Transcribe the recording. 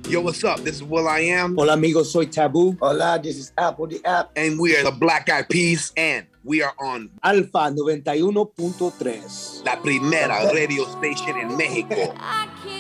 Yo, what's up? This is Will I Am. Hola amigos, soy Taboo. Hola, this is Apple the App. And we are the Black Eyed Peas. And we are on Alfa 91.3. La Primera Radio Station in Mexico.